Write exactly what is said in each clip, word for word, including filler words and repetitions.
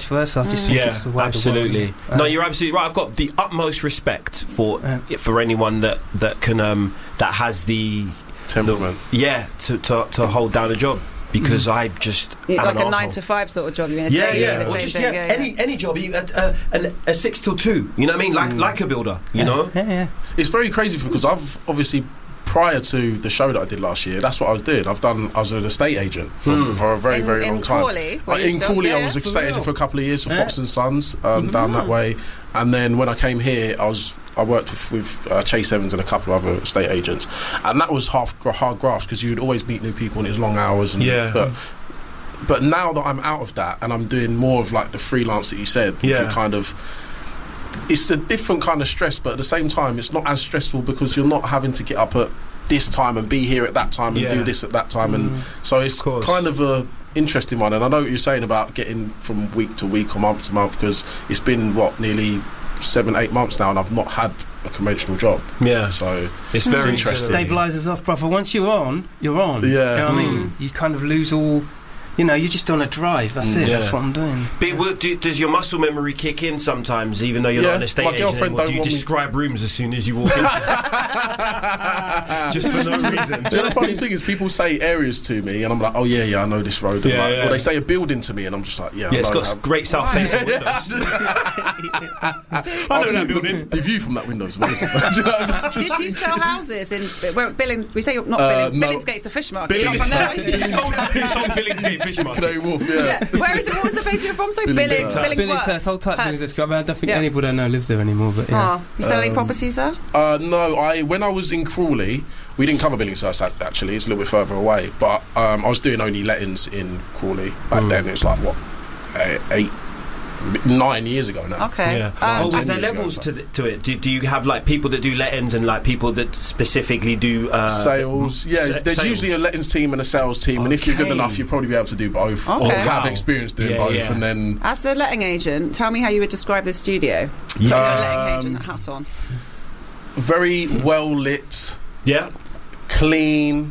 vice versa. I just think Yeah, it's the way absolutely. The world, No, uh, you're absolutely right. I've got the utmost respect for Yeah. for anyone that that can um, that has the temperament. the- yeah, to, to to hold down a job. Because I just It's am like an a nine arsehole. to five sort of job. You're in a Yeah, day, yeah, doing the or same just thing. yeah, yeah, any yeah. any job, you- uh, a, a six till two. You know what I mean? Like like a builder. You know? Yeah, yeah. It's very crazy because I've obviously, prior to the show that I did last year, that's what I was doing. I've done. I was an estate agent for, Mm. for a very In- very in long time. Crawley? Were Uh, you in still- Crawley, yeah, I was yeah, an for estate real? agent for a couple of years for Yeah. Fox and Sons um, down that way. And then when I came here, I was I worked with, with uh, Chase Evans and a couple of other estate agents, and that was half gra- hard graft because you would always meet new people and it was long hours. And, Yeah. But, but now that I'm out of that and I'm doing more of like the freelance that you said, you Yeah. can kind of. It's a different kind of stress, but at the same time, it's not as stressful because you're not having to get up at this time and be here at that time and Yeah. do this at that time, and so it's Of course. kind of a interesting one. And I know what you're saying about getting from week to week or month to month because it's been what nearly seven, eight months now, and I've not had a conventional job. Yeah. So It's very interesting. Stabilizes off, brother. Once you're on, you're on. Yeah. You know what I Mm. mean? You kind of lose all. You know, you're just on a drive. That's Mm. it. Yeah. That's what I'm doing. But will, do, does your muscle memory kick in sometimes, even though you're Yeah, not an estate my agent girlfriend anymore? don't Do you want me- describe rooms as soon as you walk in? Just for no reason. Do you know the funny thing is people say areas to me and I'm like, oh yeah, yeah, I know this road. And Yeah, like, yeah. Or they say a building to me and I'm just like, yeah, Yeah, I it's know got how- great south facing windows. I know I've that seen building. The, the view from that window is amazing. Do you know what I mean? Did you sell houses in where Billings? We say you're not Uh, Billings. no. Billingsgate's the fish market. You're Billings, not from there. he sold, he sold Billingsgate Fish Market. Canary Wharf, yeah. Yeah. Where is it? What was the place you're from? So Billings- Billings. uh, Billings. Billy's Works. Hurst, whole type Hurst. thing. This guy, I, mean, I don't think Yeah. anybody I know lives there anymore. But yeah. Oh, you sell any Um, properties there? Uh, no, I when I was in Crawley, we didn't cover Billingshurst ac- actually. It's a little bit further away, but um, I was doing only lettings in Crawley back Mm. then. It was like what eh, eight, nine years ago now. Okay. Yeah. Um, oh, ten was there years ago, levels so. to, the, to it? Do, do you have like people that do lettings and like people that specifically do uh, Sales, yeah. sa- There's sales? usually a lettings team and a sales team, and if you're good Okay. enough, you'll probably be able to do both, or Okay. have Wow. experience doing Yeah, both. yeah. And then As a letting agent, tell me how you would describe the studio. Yeah. You're a letting Um, agent, hat on. very well lit, Yeah. clean,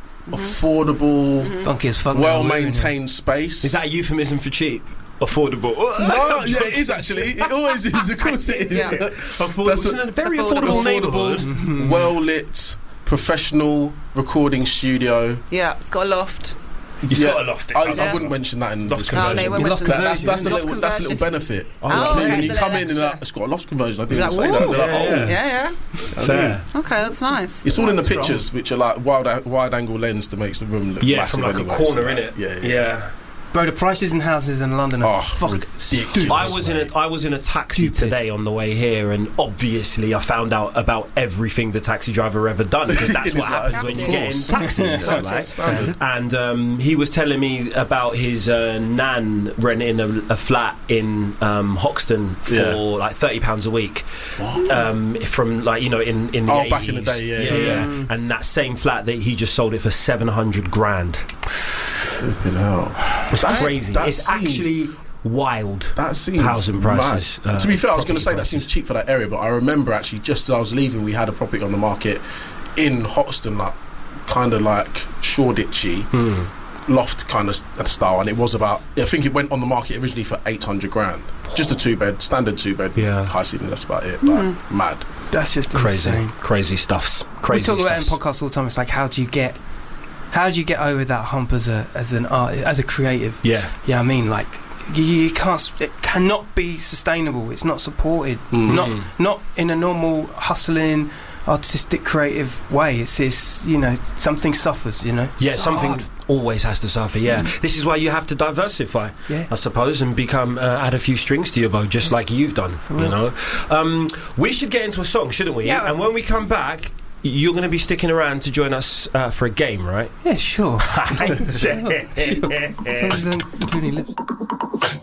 affordable, Funky as fuck. well now, isn't it? maintained space. Is that a euphemism for cheap? Affordable. No, yeah, it is actually. It always is. Of course, it is. Yeah. Affordable. That's It's a- in a very affordable. affordable, neighbourhood. well lit, professional recording studio. Yeah, it's got a loft. It's Yeah. got a loft. I, Yeah. I wouldn't mention that in Loft this Oh, no, conversion. you won't Loft mention That- that's that's a Loft little that's a little conversion. benefit. Oh, Like, okay, when it's you a come little in and like, extra. it's got a loft conversion. I didn't Like, even say that. whoa. They're like, Yeah, oh, Yeah, yeah. Fair. Okay, that's nice. It's all in the That's pictures, which are like wide wide angle lens to make the room look Yeah, massive from like anyway, a corner so in like, it. Yeah, yeah. Yeah. Bro, the prices in houses in London are Oh, fuck ridiculous. I was in a I was in a taxi Stupid. today on the way here, and obviously I found out about everything the taxi driver ever done, because that's In what his life, happens when of you get in course. taxis. Yeah, like. standard. And um, he was telling me about his uh, nan renting a, a flat in um, Hoxton for Yeah. like thirty pounds a week, um, from like you know in in the Oh, eighties. back in the day, yeah, yeah, yeah. yeah. And that same flat that he just sold it for seven hundred grand. Flipping hell. It's That- crazy. that It's seems- actually wild. That seems Housing prices, mad. uh, to be fair, I was going to say property that seems prices. cheap for that area, but I remember actually just as I was leaving, we had a property on the market in Hoxton, like kind of like Shoreditchy Hmm. loft kind of style, and it was about. I think it went on the market originally for eight hundred grand, just a two bed, standard two bed, with Yeah. high ceilings. That's about it. But mad. That's just Crazy, insane. crazy stuffs. We Crazy talk about it in stuffs. podcasts all the time. It's like, how do you get, how do you get over that hump as a as an art as a creative? Yeah, Yeah, I mean, like, you, you can't. s- It cannot be sustainable. It's not supported. Mm. Not not in a normal hustling, artistic, creative way. It's it's you know something suffers. You know. It's yeah. so Something hard. always has to suffer. Yeah, this is why you have to diversify, Yeah. I suppose, and become uh, add a few strings to your bow, just like you've done. You real. know, um, we should get into a song, shouldn't we? Yeah. And when we come back, you're going to be sticking around to join us uh, for a game, right? Yeah, sure. Sure. Sure. As long as you don't do any lips.